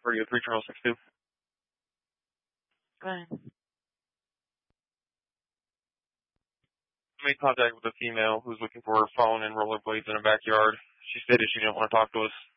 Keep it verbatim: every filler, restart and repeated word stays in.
Radio three Charles six two. Go ahead. I made contact with a female who's looking for her phone and rollerblades in her backyard. She stated she didn't want to talk to us.